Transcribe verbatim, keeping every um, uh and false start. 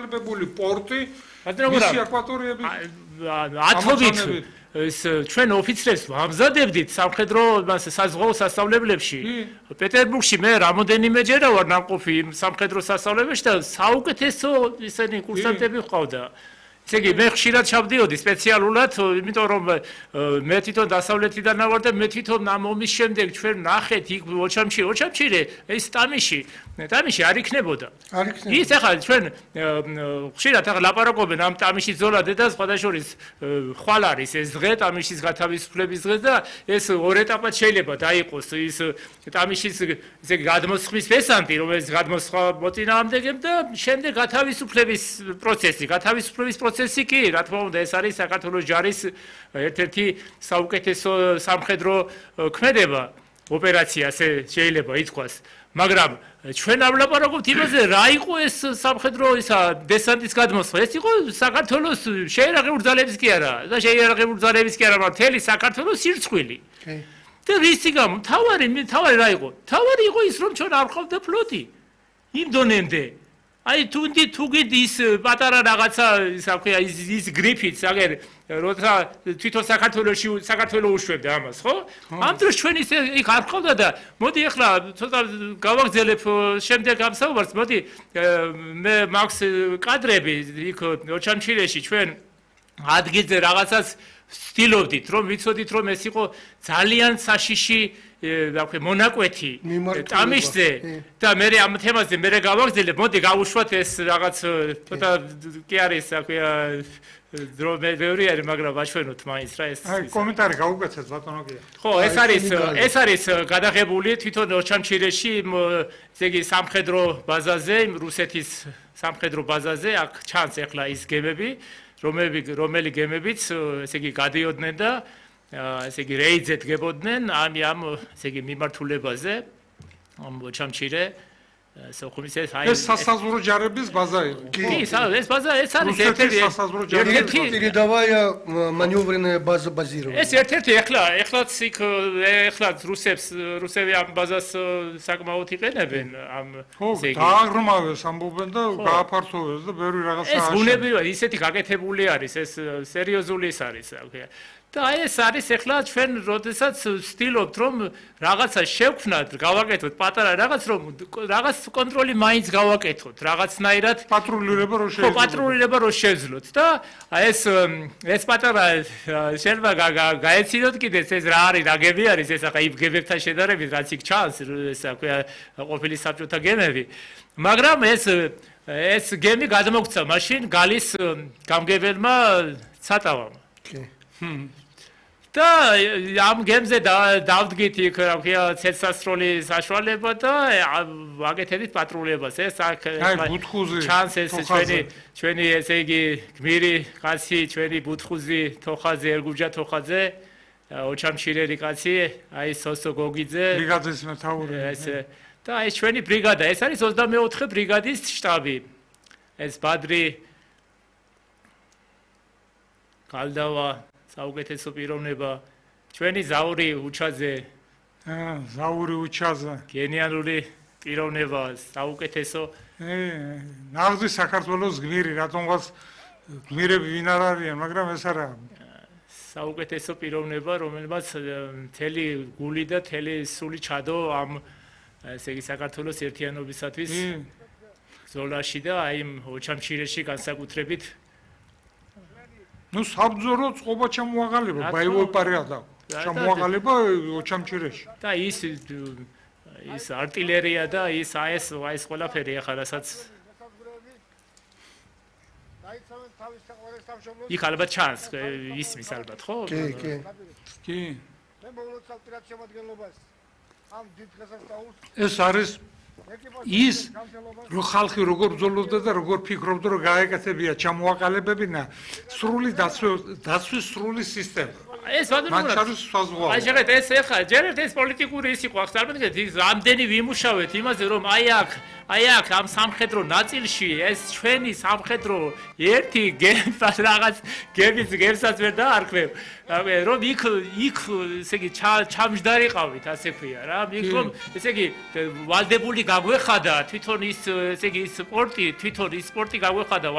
განვითარებული პორტი, მისი აკვატორიები ათობით ეს ჩვენ ოფიცრებს ვამზადებდით სამხედრო საზღვაო სასწავლებლებში. პეტერბურგში მე რამოდენიმეჯერა ვარ ნამყოფი სამხედრო სასწავლებელში და საუკეთესო ისინი კურსანტები ყავდა. ესე იგი მე ხშირად ჩავდიოდი სპეციალურად, იმიტომ რომ მე თვითონ დასავლეთიდან ვარ და მე თვითონ ამ ომის შემდეგ ჩვენ ნახეთ იქ ოჩამჩი, ოჩამჩირე ეს ტამიში, ტამიში არ იქნებოდა. არ იქნებოდა. ის ახლა ჩვენ ხშირად ახლა ლაპარაკობენ ამ ტამიშის ზოლადე და სხვადასხვა ხვალ არის ეს დღე, ტამიშის გათავისუფლების დღე და ეს ორ ეტაპად შეიძლება დაიყოს ის ტამიშის ესე გადმოსხმის დესანტი, რომელიც გადმოსხმა მოწინააღმდეგემ და შემდეგ გათავისუფლების პროცესი, გათავისუფლების პროცესი წესი კი, რა თქმა უნდა, ეს არის საქართველოს ჯარის ერთ-ერთი საუკეთესო სამხედრო ქმედება, ოპერაცია, ასე შეიძლება ითქვას. მაგრამ ჩვენ არ ვლაპარაკობთ იმაზე, რა იყო ეს სამხედრო ისა დესანტის გადმოსხმა. ეს იყო საქართველოს შეიარაღებული ძალების კი არა, და შეიარაღებული ძალების კი არა, მაგრამ მთელი საქართველოს სირცხვილი. და რისი გამო? თავარი, თავარი რა იყო? თავარი იყო ის, რომ ჩვენ არ ყავდა ფლოტი. იმ დონემდე. აი თუნდი თუ გიდი ის პატარა რაღაცა ისა ქვია ის ის გრიფიც აგერ როცა თვითონ საქართველოში საქართველოს უშვებდა ამას ხო? ამ დროს ჩვენ ის იქ არ ყავდა და მოდი ახლა ცოტა გავაგზელებ შემდეგ ამ საუბარს მოდი მე მაქვს კადრები იქ ოჩამჩირეში ჩვენ ადგილზე რაღაცას ვცდილობდით რომ ვიცოდით რომ ეს იყო ძალიან საშიში რა ვქო მონაკვეთი ტამიშზე და მე ამ თემაზე მე გავაგზელებ მოდი გავუშვათ ეს რაღაც ცოტა კი არის რა ქვია დრო მე ბევრი არის მაგრამ ვაჩვენოთ მაინც რა ეს აი კომენტარი გაუკეთეთ ბატონო კი ხო ეს არის ეს არის გადაღებული თვითონ ოჩამჩირეში ესე იგი სამხედრო ბაზაზე რუსეთის სამხედრო ბაზაზე აქ ჩანს ახლა ის გემები რომელი რომელი გემებიც ესე იგი გადიოდნენ და ესე იგი რეიდზე დგებოდნენ ამ ამ ესე იგი მიმართულებაზე ამ ჩამჩირე სოხუმის ეს აი ეს სასაზღვრო ჯარების ბაზა იყო კი ეს ბაზა ეს არის ერთ-ერთი სასაზღვრო ჯარების передовая маневренная база базирования ეს ერთ-ერთი ახლა ეხლაც იქ ეხლაც რუსებს რუსები ამ ბაზას საკმაოდ იყენებენ ამ ესე იგი დააღრმავეს ამბობენ და გააფართოვეს და ბევრი რაღაცა ეს ბუნები ისეთი გაკეთებული არის ეს სერიოზული ის არის რა ქვია და ეს არის ახლა ჩვენ როდესაც ვცდილობთ რომ რაღაცა შევქმნათ, გავაკეთოთ პატარა რაღაც რომ რაღაც კონტროლი მაინც გავაკეთოთ, რაღაცნაირად პატრულირება რო შეძლოთ. ხო, პატრულირება რო შეძლოთ და ეს ეს პატარა შეიძლება გაეცინოთ კიდეც ეს რა არის, რა გები არის ეს ახლა იმ გებებთან შედარებით, რაც იქ ჩანს, ეს აქვე ყოფილი საბჭოთა გემები. მაგრამ ეს ეს გემი გადმოგცა მაშინ გალის გამგებელმა ცატავამ. და ამ გემზე დავდგით იქ რა ვქია ცეცხლსასროლი საშუალება და ვაკეთებთ პატრულებას ეს აქ ჩანს ეს ჩვენი ჩვენი ესე იგი გმირი კაცი ჩვენი ბუთხუზი თოხაძე ერგუჯა თოხაძე ოჩამჩირერი კაცი აი სოსო გოგიძე ბრიგადის მეთაური ეს და ეს ჩვენი ბრიგადა ეს არის ოცდამეოთხე ბრიგადის შტაბი ეს ბადრი კალდავა საუკეთესო პიროვნება ჩვენი ზაური უჩაძე აა ზაური უჩაძე გენიალური პიროვნება საუკეთესო ნაღდი საქართველოს გმირი რატომღაც გმირები ვინ არ არიან მაგრამ ეს არა საუკეთესო პიროვნება რომელმაც მთელი გული და მთელი სული ჩადო ამ ესე იგი საქართველოს ერთიანობისათვის ზოლაში და აი ოჩამჩირეში განსაკუთრებით ну საბძორო წყობა ჩამოაყალიბა ბაივოლპარიადა ჩამოაყალიბა ოჩამჩირეში და ის ის артиллерия და ის აეს აეს ყველაფერი ახლა რასაც იქ ალბათ ჩანს ისმის ალბათ ხო კი კი კი მე მოგლოცავ პირად შემადგენლობას ამ დიდ დღესასწაულს ეს არის ის რო ხალხი როგორ ბრძოლობდა და როგორ ფიქრობდა რომ გაეკეთებია ჩამოაყალიბებინა სრული დაცვის სრული სისტემა ეს ვადრობა აი შეგეთ ეს ეხა ჯერ ერთ ეს პოლიტიკური ის იყო ახლა წარმოგიდგენთ ის ამდენი ვიმუშავეთ იმაზე რომ აი აქ აი აქ ამ სამხედრო ნაწილში ეს ჩვენი სამხედრო ერთი გემს რაღაც გემის გემსაც ვერ დაარქვევ რომ იქ იქ ესე იგი ჩამჯდარიყავით ასე ქვია რა იქ რომ ესე იგი ვალდებული გაგვეხადა თვითონ ის ესე იგი ის სპორტი თვითონ ის სპორტი გაგვეხადა